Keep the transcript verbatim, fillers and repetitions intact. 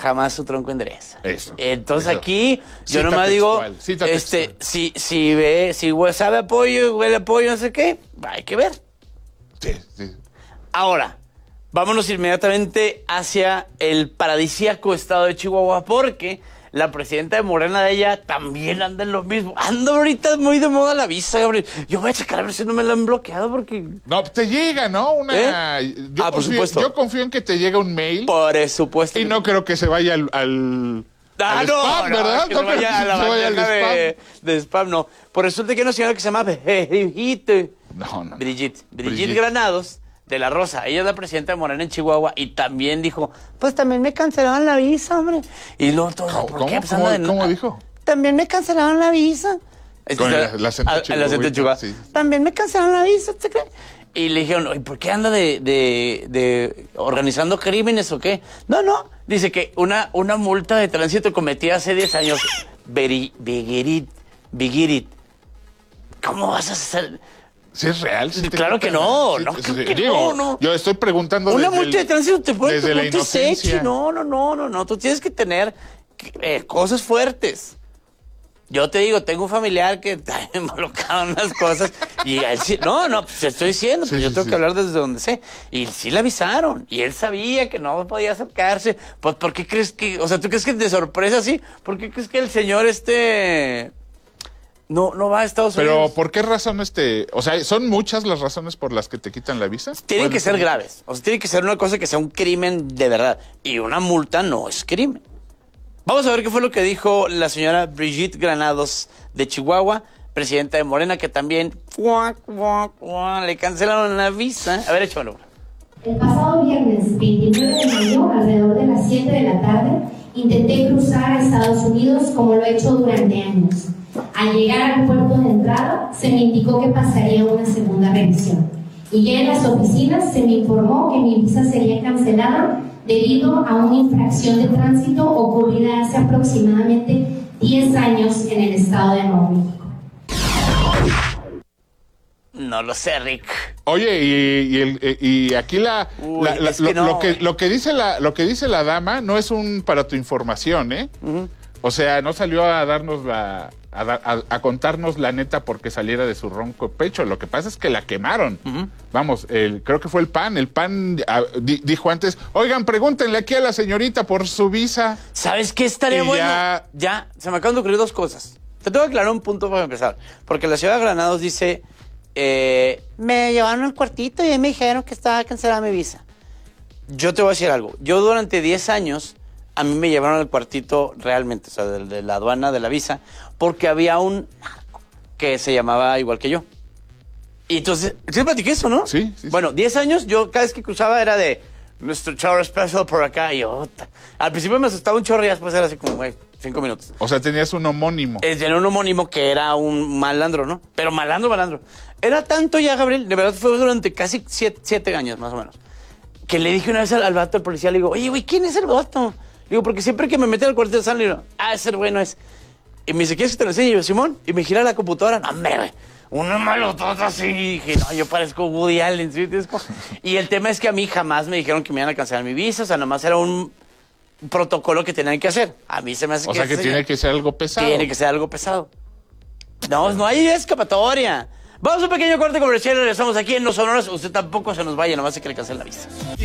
jamás su tronco endereza. Eso. Entonces eso. aquí, yo Cita nomás digo, textual, cita este, textual. si, si ve, si hue- sabe apoyo, huele apoyo, no sé qué, hay que ver. Sí, sí. Ahora, vámonos inmediatamente hacia el paradisíaco estado de Chihuahua, porque la presidenta de Morena de ella también anda en lo mismo. Anda ahorita muy de moda la visa, Gabriel. Yo voy a checar a ver si no me la han bloqueado porque... No, te llega, ¿no? Una... ¿Eh? Yo Ah, por confío, supuesto. Yo confío en que te llega un mail Por supuesto. y no creo que se vaya al... al... Ah, al no, spam, no, ¿verdad? que No no creo vaya a la que se vaya al bandeja spam. de, de spam, no. Por resulta que hay una señora que se llama Brigitte. No, no. Brigitte. Brigitte Brigitte. Granados de la Rosa. Ella es la presidenta de Morena en Chihuahua y también dijo, pues también me cancelaron la visa, hombre. Y luego todo, ¿Cómo, ¿por qué? cómo, Pues anda de- cómo dijo? También me cancelaron la visa. Con el- Este, el acento a- el acento chihuahuita, chihuahua. sí. También me cancelaron la visa, ¿te crees? Y le dijeron, "Oye, ¿por qué anda de, de, de organizando crímenes o qué? No, no. Dice que una, una multa de tránsito cometida hace diez años. Beri- Beguerit, Beguerit. ¿Cómo vas a hacer? ¿Sí es real? ¿Sí te Claro que quitan? no, Sí, no, sí, creo que digo, no, no. Yo estoy preguntando Una desde multa el- de tránsito te puede desde la te sexy. inocencia. No, no, no, no, no. Tú tienes que tener eh, cosas fuertes. Yo te digo, tengo un familiar que está involucrado en unas cosas y a él sí, no, no, pues te estoy diciendo, Sí, pues yo sí, tengo sí. que hablar desde donde sé. Y sí le avisaron y él sabía que no podía acercarse. Pues, ¿por qué crees que, o sea, tú crees que de sorpresa así? ¿Por qué crees que el señor este no, no va a Estados Pero, Unidos? ¿por qué razones te...? O sea, ¿son muchas las razones por las que te quitan la visa? Tienen ¿Cuáles que ser son? graves. O sea, tiene que ser una cosa que sea un crimen de verdad. Y una multa no es crimen. Vamos a ver qué fue lo que dijo la señora Brigitte Granados de Chihuahua, presidenta de Morena, que también ¡cuac, cuac, cuac! Le cancelaron la visa. A ver, échalo. El pasado viernes veintinueve de mayo, alrededor de las siete de la tarde, intenté cruzar a Estados Unidos como lo he hecho durante años. Al llegar al puerto de entrada, se me indicó que pasaría una segunda revisión. Y ya en las oficinas se me informó que mi visa sería cancelada debido a una infracción de tránsito ocurrida hace aproximadamente diez años en el estado de Nuevo México. No lo sé, Rick. Oye, y, y, el- y aquí la, Uy, la- la- es que lo, no, lo que güey. lo que dice la lo que dice la dama no es un para tu información, ¿eh? O sea, no salió a darnos la a, da- a- a contarnos la neta porque saliera de su ronco pecho. Lo que pasa es que la quemaron. Vamos, el, creo que fue el P A N. El P A N ah, di- dijo antes, oigan, pregúntenle aquí a la señorita por su visa. ¿Sabes qué estaría Y bueno? ya- Ya, se me acaban de ocurrir dos cosas. Te tengo que aclarar un punto para empezar. Porque la ciudad de Granados dice, eh, me llevaron al cuartito y me dijeron que estaba cancelada mi visa. Yo te voy a decir algo. Yo durante diez años, a mí me llevaron al cuartito realmente, o sea, de, de la aduana de la visa, porque había un narco que se llamaba igual que yo. Y entonces, ¿sí te platiqué eso, no? Sí, sí, sí. Bueno, diez años, yo cada vez que cruzaba era de nuestro chorro special por acá. Y yo, ta- al principio me asustaba un chorro y después era así como, güey, cinco minutos. O sea, tenías un homónimo. Eh, Tenía un homónimo que era un malandro, ¿no? Pero malandro, malandro. Era tanto ya, Gabriel, de verdad fue durante casi siete, siete años más o menos, que le dije una vez al, al vato, al policía, le digo, oye, güey, ¿quién es el vato? Le digo, porque siempre que me meten al cuartel de San, le digo, ah, ese güey no es. Y me dice, ¿quieres que te lo enseñe? Y yo, Simón, y me gira la computadora. No, hombre, güey, una malotota así. Y dije, no, yo parezco Woody Allen. ¿Sí? Es como- Y el tema es que a mí jamás me dijeron que me iban a cancelar mi visa, o sea, nomás era un protocolo que tenían que hacer. A mí se me hace O sea, que ese tiene señor- que ser algo pesado. tiene que ser algo pesado. No, no hay escapatoria. Vamos a un pequeño corte comercial y regresamos aquí en Los Sonoros. Usted tampoco se nos vaya, nomás se que le cancelen la visa.